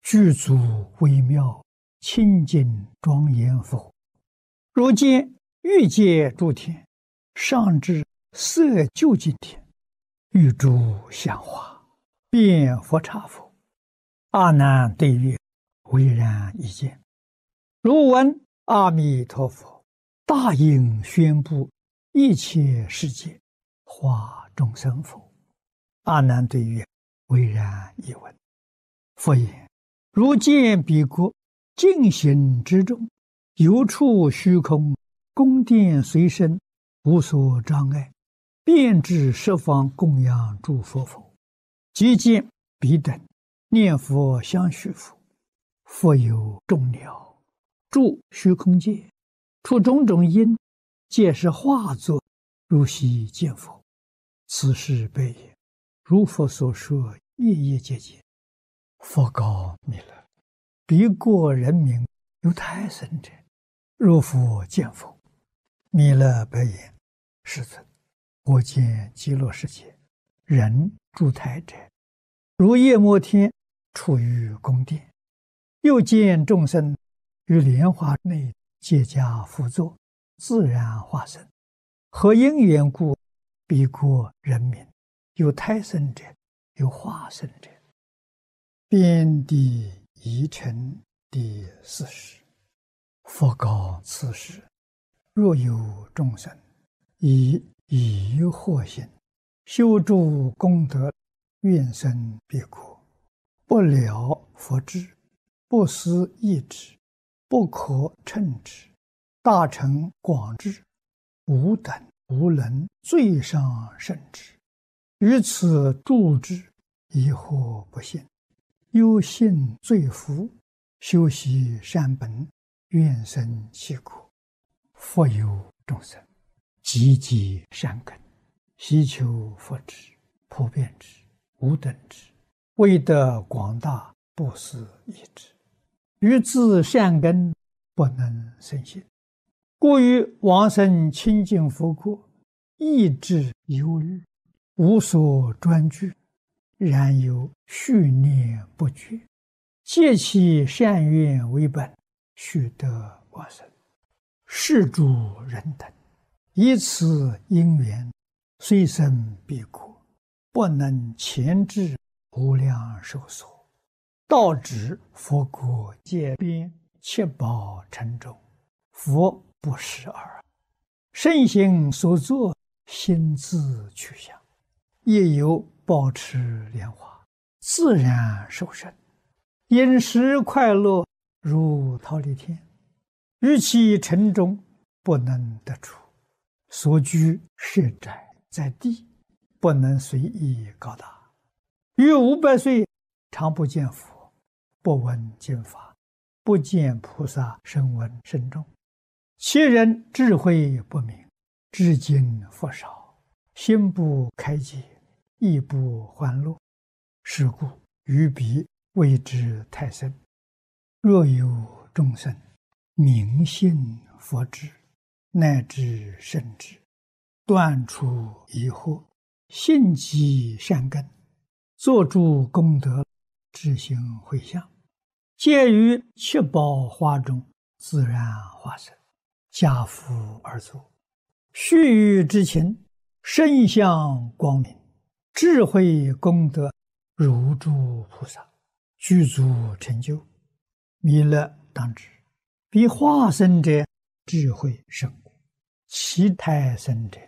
具足微妙，清净庄严佛。如见欲界诸天，上至色究竟天，欲诸香花，遍佛刹佛。阿难对曰：唯然一见。如闻阿弥陀佛大应宣布一切世界化众生否？阿难对曰：唯然一闻。佛言：如见彼国净行之中，有处虚空，宫殿随身，无所障碍，遍至十方供养诸佛否？即见彼等念佛相续佛，复有众鸟住虚空界，出种种因，皆是化作如昔见佛。此事悲也。如佛所说，夜夜皆见。佛告弥勒：彼国人民有胎生者，若复见否？弥勒白言：世尊，我见极乐世界人住胎者，如夜摩天处于宫殿，又见众生于莲花内皆加辅佐，自然化身。何因缘故？彼国人民有胎生者，有化身者。遍地疑尘第40。佛告此时：若有众生以疑惑心修诸功德，愿生彼国，不了佛智，不思议之，不可称之，大乘广智，无等无能，最上甚至。于此住之，疑惑不信，忧信罪福，修习善本，愿生其国。复有众生积极善根，希求佛智，普遍之，无等之，为得广大，不思议之。于自善根不能生信，故于往生清净佛国，意志忧虑，无所专具，然有续念不绝，借其善愿为本，须得往生。是诸人等以此因缘，虽生彼国，不能前至无量寿所，到指佛国界边，七宝城中，佛不识耳。圣行所作，心自去向，也有保持莲花，自然受生，饮食快乐，如忉利天。于其城中不能得出，所居设宅在地，不能随意高大。于500岁常不见佛，不闻经法，不见菩萨声闻声众。其人智慧不明，知经佛少，心不开解，亦不欢乐。是故于彼谓之胎生。若有众生明信佛智，乃至圣智，断除疑惑，信积善根，作诸功德，知行回向，皆于七宝花中自然化身，家父而作。须臾之情，身相光明，智慧功德如诸菩萨，具足成就。弥勒当知，彼化身者智慧甚故，其胎生者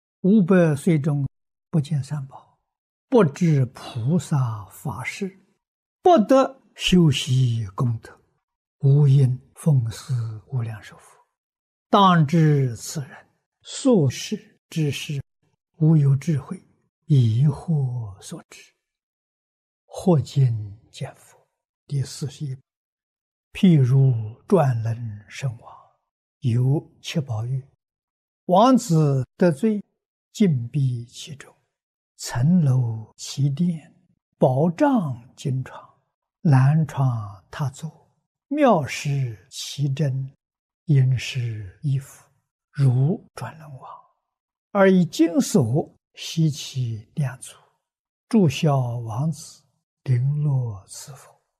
500岁中不见三宝，不知菩萨法事，不得修习功德，无因奉祀无量寿佛。当知此人所事之事，无有智慧，疑惑所致。或见见佛第41。譬如转轮圣王，有七宝玉，王子得罪，禁闭其中，层楼其殿，宝帐金床，蓝床榻座，妙施其珍，殷实衣服，如转轮王，而以金锁悉其两足，注销王子，绫罗赐佛。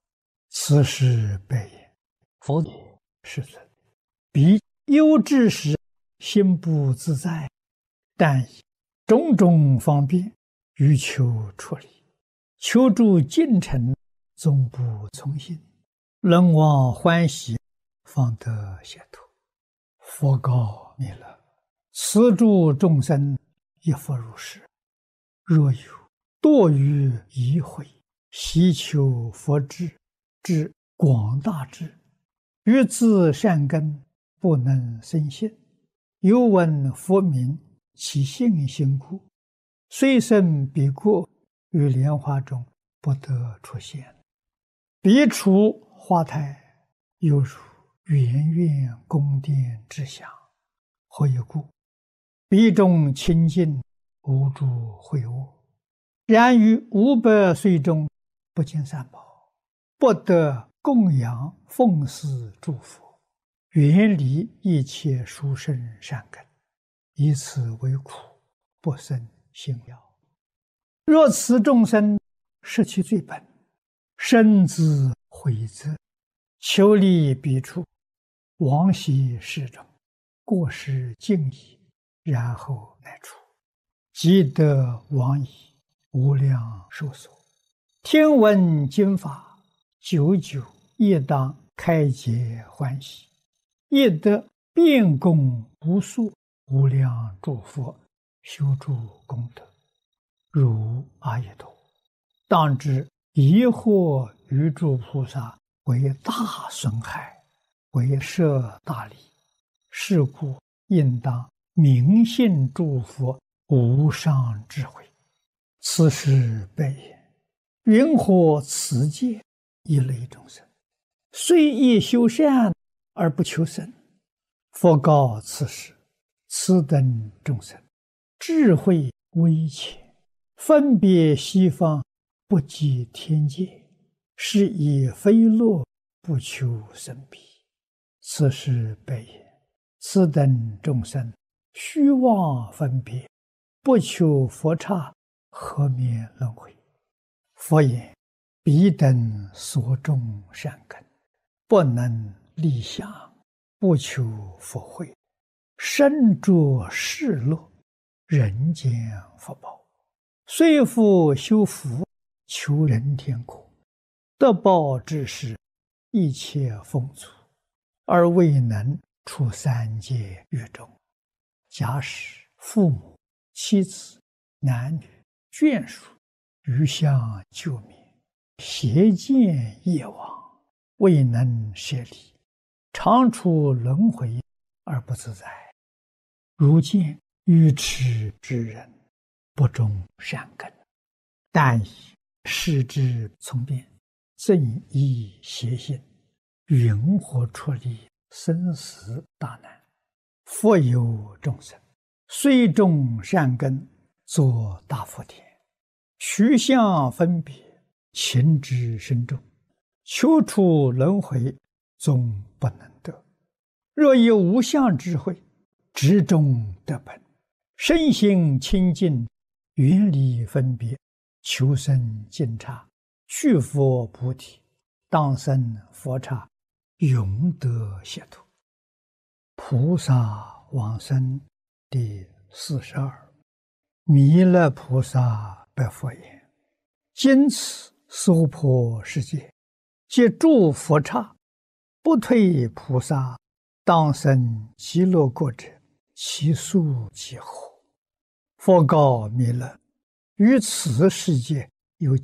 此是悲也。否也，世尊。彼忧之时，心不自在，但以种种方便欲求出离，求助进程，总不从心，能往欢喜，方得解脱。佛告弥勒：此诸众生亦复如是。若有堕于疑悔，希求佛智之广大智，欲自善根不能生信，又闻佛名，其信心故，虽生彼国，于莲花中不得出现。彼处花台，犹如圆圆宫殿之祥。何以故？彼中清净，无诸秽恶。然于500岁中，不见三宝，不得供养奉祀诸佛，远离一切殊胜善根，以此为苦，不生信了。若此众生失其最本，深自悔责，求离彼处，往昔世中，过失尽已，然后乃出，即得往矣，无量寿所。听闻经法，久久亦当开解欢喜，亦得遍供无数无量诸佛修诸功德，如阿逸多。当知疑惑于诸菩萨为大损害，为摄大利，是故应当明信诸佛无上智慧。此是悲也。云何此界一类众生，虽亦修善而不求生？佛告此时：此等众生，智慧微浅，分别西方，不及天界，是以非乐，不求生彼。此是悲也。此等众生，虚妄分别，不求佛刹，何免轮回？佛言：彼等所种善根，不能立想，不求佛慧，身着世乐，人间福报，虽复修福，求人天国，得报之时，一切丰足，而未能出三界狱中。假使父母、妻子、男女、眷属余相救灭，邪见业往，未能舍离，常处轮回而不自在。如见愚痴之人，不种善根，但以视之从变，正依邪心，云何出离生死大难？复有众生，虽种善根，作大福田，取相分别，情之深重，求出轮回，终不能得。若以无相智慧，直中得本，身心清净，远离分别，求生净刹，去佛菩提，当生佛刹，永得解脱。菩萨往生第42。弥勒菩萨白佛言：今此娑婆世界，皆诸佛刹，不退菩萨，当生极乐国者，其数几何？佛告弥勒：于此世界有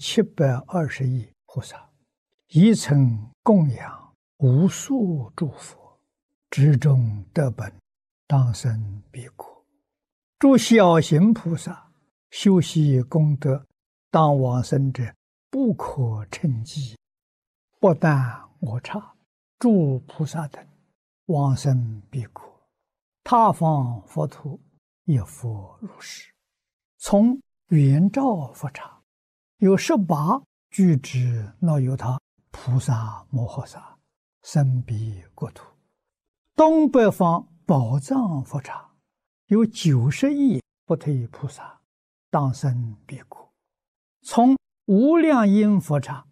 720亿菩萨，一曾供养无数诸佛，之中得本，当生彼国。诸小行菩萨修习功德，当往生者不可称计。不但我刹，诸菩萨等往生彼国，他方佛土也复如是。从圆照佛刹，有18具之那由他菩萨摩诃萨生彼国土。东北方宝藏佛刹，有90亿不退菩萨当生彼国。从无量音佛刹，